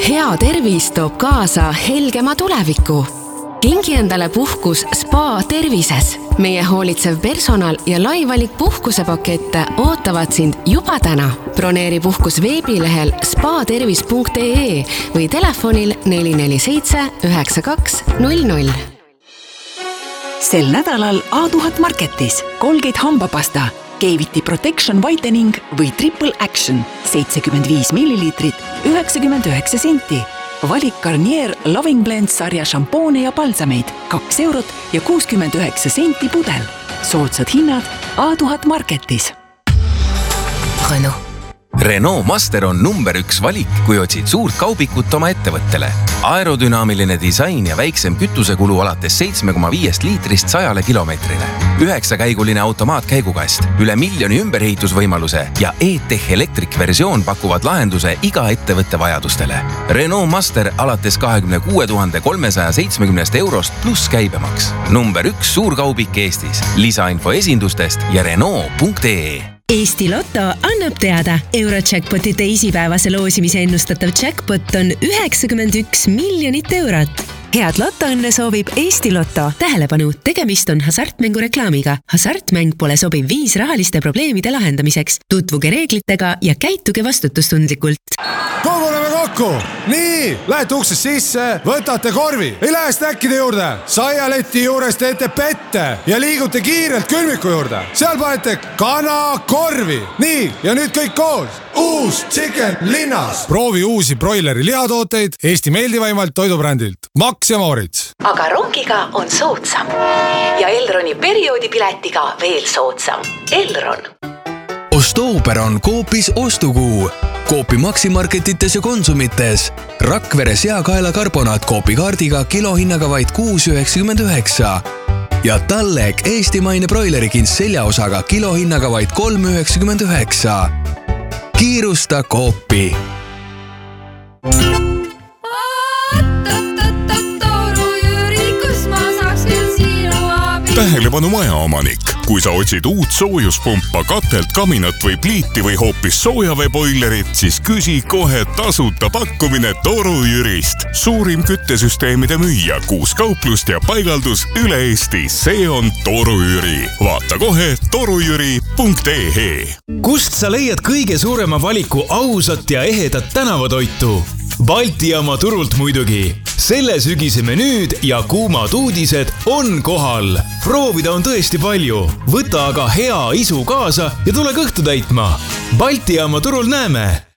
Hea tervis toob kaasa helgema tuleviku. Kingi endale puhkus Spa tervises. Meie hoolitsev personal ja laivalik puhkusepakette ootavad sind juba täna. Broneeri puhkus veebilehel spatervis.ee või telefonil 447 92 00. Sel nädalal A1000 Marketis Colgate hambapasta, Cavity Protection Whitening või Triple Action 75 milliliitrit 99 senti. Valik Garnier Loving Blend sarja šampoone ja palsameid 2 eurot ja 69 senti pudel. Soodsad hinnad A1000 Marketis. Renault Master on number 1 valik, kui otsid suurt kaubikut oma ettevõttele. Aerodünaamiline disain ja väiksem kütusekulu alates 7,5 liitrist 100 kilomeetrile. 9-käiguline automaatkäigukast, üle 1 miljoni ümberehitusvõimaluse ja E-Tech Electric versioon pakuvad lahenduse iga ettevõtte vajadustele. Renault Master alates 26 370 eurost pluss käibemaks. Number 1 suurkaubik Eestis. Lisainfo esindustest ja Renault.ee. Eesti Lotto annab teada. Eurojackpoti teisipäevase loosimise ennustatav jackpot on 91 miljonit eurot. Head lottoõnne soovib Eesti Lotto. Tähelepanu, tegemist on hasartmängu reklaamiga. Hasartmäng pole sobiv viis rahaliste probleemide lahendamiseks. Tutvuge reeglitega ja käituge vastutustundlikult. Koguneme kokku! Nii, lähete uksest sisse, võtate korvi. Ei lähe snäkkide juurde. Saialeti juures teete pette ja liigute kiirelt külmiku juurde. Seal panete kana korvi. Nii, ja nüüd kõik koos. Uus Chicken linnas. Proovi uusi broileri lihatooteid Eesti meeldivaimalt toidubrändilt. Max ja Moritz. Aga rongiga on soodsam. Ja Elroni perioodipiletiga veel soodsam. Elron. Ostooper on Coopis ostukuu. Coopi Maximarketites ja Konsumites. Rakvere seakaela karbonaat Coopi kaardiga kilohinnaga vaid 6,99. Ja Tallek eestimaine broilerikins seljaosaga kilohinnaga vaid 3,99. Kiirusta Coopi. Tähelepanu majaomanik. Kui sa otsid uut soojuspumpa, katelt, kaminat või pliiti või hoopis soojaveeboilerit, siis küsi kohe tasuta pakkumine Toru Jürist. Suurim küttesüsteemide müüja, 6 kauplust ja paigaldus üle Eesti. See on Toru Jüri. Vaata kohe torujüri.ee. Kust sa leiad kõige suurema valiku ausat ja ehedat tänavatoitu? Balti jaama turult muidugi. Selle sügise menüüd ja kuumad uudised on kohal. Proovida on tõesti palju. Võta aga hea isu kaasa ja tule kõhtu täitma. Balti jaama turul näeme.